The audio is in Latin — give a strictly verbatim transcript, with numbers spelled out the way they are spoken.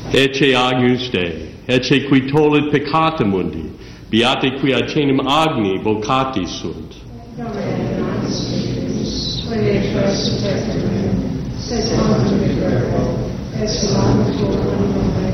Ecce Agnus Dei, ecce qui tollit peccata mundi, beati qui ad cenem agni vocati sunt. Sed